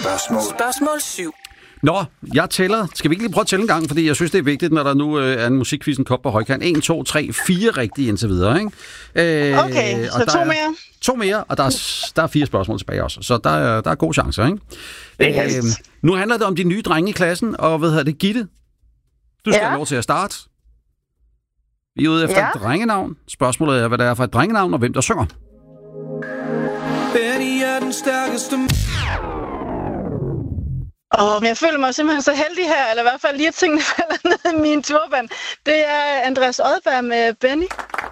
Spørgsmål 7. Nå, jeg tæller. Skal vi ikke lige prøve at tælle en gang? Fordi jeg synes, det er vigtigt, når der nu er en musikquizzen kop på højkant. 1, 2, 3, 4 rigtige indtil videre, ikke? Okay, så 2 mere. 2 mere, og der er 4 spørgsmål tilbage også. Så der er gode chancer, ikke? Nu handler det om de nye drenge i klassen, og hvad hedder det? Gitte, du skal have lov til at starte. Vi er ude efter et drengenavn. Spørgsmålet er, hvad det er for et drengenavn, og hvem der synger. Benny er den stærkeste. Men jeg føler mig simpelthen så heldig her, eller i hvert fald lige at tingene falder ned i min turban. Det er Andreas Odberg med Benny.